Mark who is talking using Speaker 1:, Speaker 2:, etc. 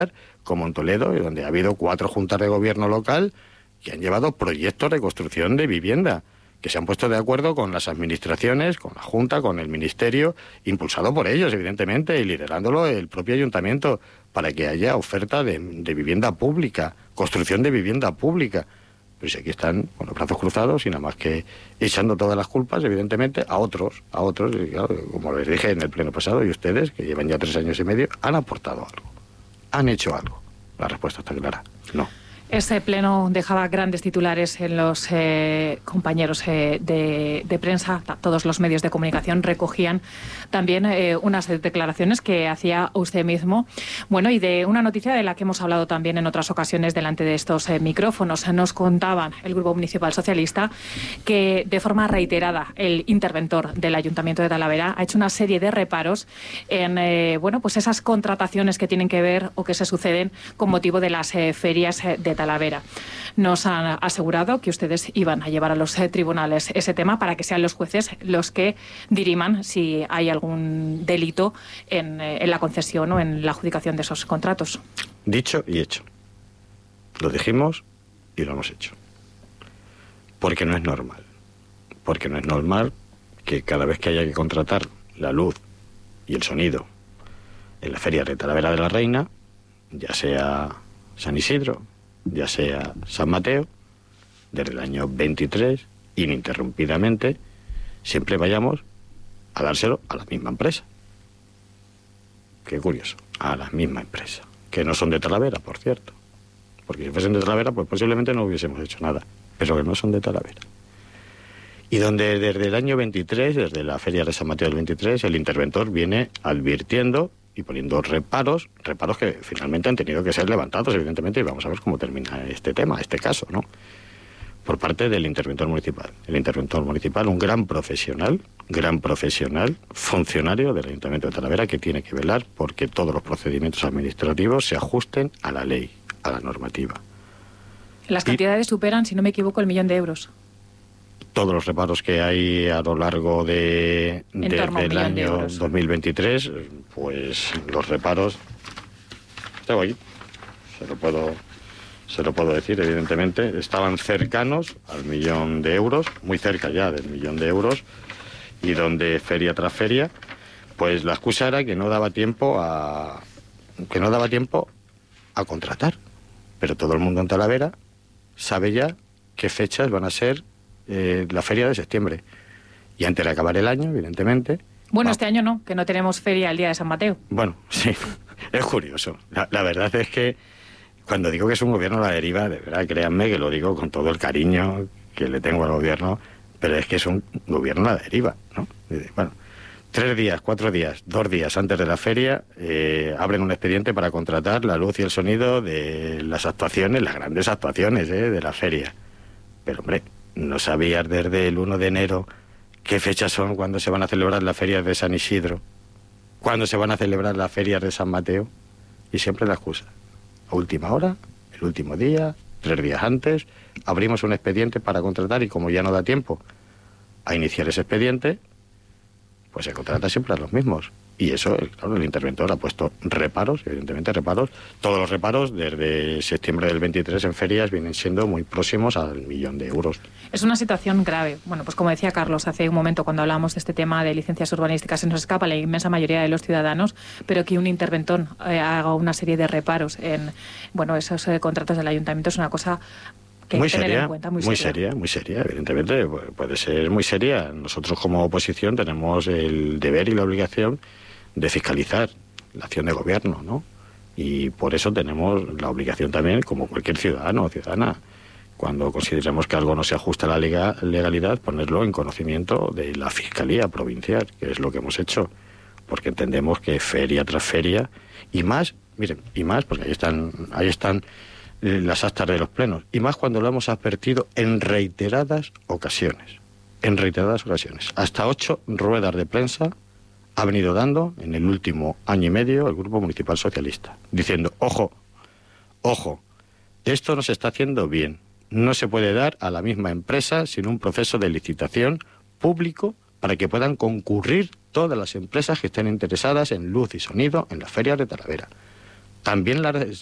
Speaker 1: como en Toledo, donde ha habido 4 juntas de gobierno local que han llevado proyectos de construcción de vivienda, que se han puesto de acuerdo con las administraciones, con la Junta, con el Ministerio, impulsado por ellos, evidentemente, y liderándolo el propio Ayuntamiento, para que haya oferta de vivienda pública, construcción de vivienda pública. Pero si aquí están con los brazos cruzados y nada más que echando todas las culpas, evidentemente, a otros, y claro, como les dije en el pleno pasado, y ustedes, que llevan ya 3 años y medio, han aportado algo, han hecho algo. La respuesta está clara, no.
Speaker 2: Ese pleno dejaba grandes titulares en los compañeros de prensa. Todos los medios de comunicación recogían también unas declaraciones que hacía usted mismo. Bueno, y de una noticia de la que hemos hablado también en otras ocasiones delante de estos micrófonos. Nos contaban el Grupo Municipal Socialista que de forma reiterada el interventor del Ayuntamiento de Talavera ha hecho una serie de reparos en pues esas contrataciones que tienen que ver o que se suceden con motivo de las ferias de Talavera. Nos han asegurado que ustedes iban a llevar a los tribunales ese tema para que sean los jueces los que diriman si hay algún delito en la concesión o en la adjudicación de esos contratos.
Speaker 1: Dicho y hecho. Lo dijimos y lo hemos hecho. Porque no es normal. Porque no es normal que cada vez que haya que contratar la luz y el sonido en la feria de Talavera de la Reina, ya sea San Isidro, ya sea San Mateo, desde el año 23, ininterrumpidamente, siempre vayamos a dárselo a la misma empresa. Qué curioso, a la misma empresa, que no son de Talavera, por cierto. Porque si fuesen de Talavera, pues posiblemente no hubiésemos hecho nada, pero que no son de Talavera. Y donde desde el año 23, desde la feria de San Mateo del 23, el interventor viene advirtiendo y poniendo reparos que finalmente han tenido que ser levantados, evidentemente, y vamos a ver cómo termina este tema, este caso, ¿no? Por parte del interventor municipal. El interventor municipal, un gran profesional, funcionario del Ayuntamiento de Talavera, que tiene que velar porque todos los procedimientos administrativos se ajusten a la ley, a la normativa.
Speaker 2: Las cantidades superan, si no me equivoco, el 1.000.000 de euros.
Speaker 1: Todos los reparos que hay a lo largo del año 2023, pues los reparos, tengo aquí, se lo puedo decir, evidentemente, estaban cercanos al 1.000.000 de euros, muy cerca ya del 1.000.000 de euros, y donde feria tras feria, pues la excusa era que no daba tiempo a contratar. Pero todo el mundo en Talavera sabe ya qué fechas van a ser la feria de septiembre. Y antes de acabar el año, evidentemente...
Speaker 2: Bueno, este año no, que no tenemos feria el día de San Mateo.
Speaker 1: Bueno, sí, es curioso. La verdad es que cuando digo que es un gobierno a la deriva, de verdad, créanme que lo digo con todo el cariño que le tengo al gobierno, pero es que es un gobierno a la deriva, ¿no? Bueno, 3 días, 4 días, 2 días antes de la feria, abren un expediente para contratar la luz y el sonido de las actuaciones, las grandes actuaciones de la feria. Pero, hombre, ¿no sabías desde el 1 de enero qué fechas son cuando se van a celebrar las ferias de San Isidro? ¿Cuándo se van a celebrar las ferias de San Mateo? Y siempre la excusa. A última hora, el último día, 3 días antes, abrimos un expediente para contratar y como ya no da tiempo a iniciar ese expediente, pues se contrata siempre a los mismos. Y eso, claro, el interventor ha puesto reparos, evidentemente reparos. Todos los reparos desde septiembre del 23 en ferias vienen siendo muy próximos al 1.000.000 de euros.
Speaker 2: Es una situación grave. Bueno, pues como decía Carlos hace un momento cuando hablábamos de este tema de licencias urbanísticas, se nos escapa a la inmensa mayoría de los ciudadanos, pero que un interventor haga una serie de reparos en esos contratos del ayuntamiento es una cosa que
Speaker 1: muy
Speaker 2: tener
Speaker 1: seria,
Speaker 2: en cuenta, muy
Speaker 1: seria, evidentemente puede ser muy seria. Nosotros como oposición tenemos el deber y la obligación de fiscalizar la acción de gobierno, ¿no? Y por eso tenemos la obligación también, como cualquier ciudadano o ciudadana, cuando consideremos que algo no se ajusta a la legalidad, ponerlo en conocimiento de la Fiscalía Provincial, que es lo que hemos hecho, porque entendemos que feria tras feria, y más, porque ahí están las actas de los plenos, y más cuando lo hemos advertido en reiteradas ocasiones. Hasta 8 ruedas de prensa ha venido dando en el último año y medio el Grupo Municipal Socialista, diciendo, ojo, esto no se está haciendo bien, no se puede dar a la misma empresa sin un proceso de licitación público para que puedan concurrir todas las empresas que estén interesadas en luz y sonido en las ferias de Talavera. También